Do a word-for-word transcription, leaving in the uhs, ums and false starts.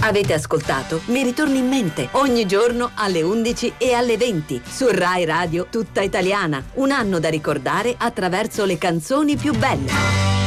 Avete ascoltato Mi ritorni in mente ogni giorno alle undici e alle venti su Rai Radio Tutta Italiana. Un anno da ricordare attraverso le canzoni più belle.